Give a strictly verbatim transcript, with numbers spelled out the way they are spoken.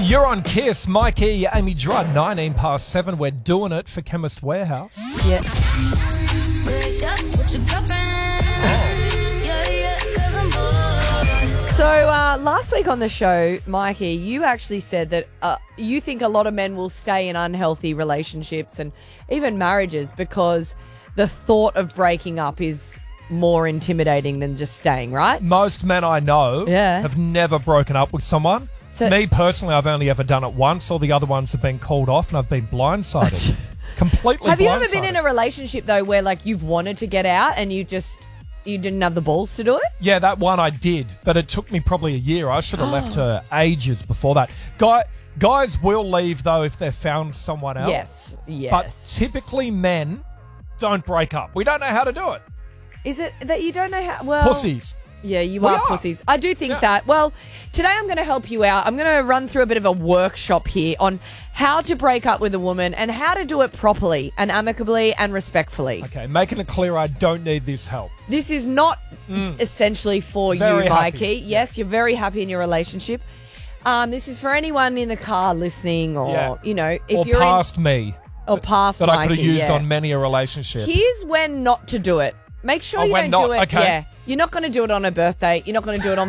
You're on Kiss. Mikey, Amy Drudd, nineteen past seven. We're doing it for Chemist Warehouse. Yeah. So uh, last week on the show, Mikey, you actually said that uh, you think a lot of men will stay in unhealthy relationships and even marriages because the thought of breaking up is more intimidating than just staying, right? Most men I know Yeah. have never broken up with someone. So- Me personally, I've only ever done it once. All the other ones have been called off and I've been blindsided. Completely Have you blindsided. ever been in a relationship, though, where like you've wanted to get out and you just you didn't have the balls to do it? Yeah, that one I did, but it took me probably a year. I should have left her ages before that. Guy, guys will leave, though, if they've found someone else. Yes, yes. But typically men don't break up. We don't know how to do it. Is it that you don't know how? Well, Pussies. Yeah, you We are, are. pussies. I do think Yeah. that. Well, today I'm going to help you out. I'm going to run through a bit of a workshop here on how to break up with a woman and how to do it properly and amicably and respectfully. Okay, making it clear I don't need this help. This is not essentially for Very you, happy. Mikey. Yes, you're very happy in your relationship. Um, this is for anyone in the car listening or, Yeah. you know, if or you're past me. in... Or past That Mikey, I could have used yeah. on many a relationship. Here's when not to do it. Make sure Oh, you when don't do not, it. okay. Yeah. You're not going to do it on her birthday. You're not going to do it on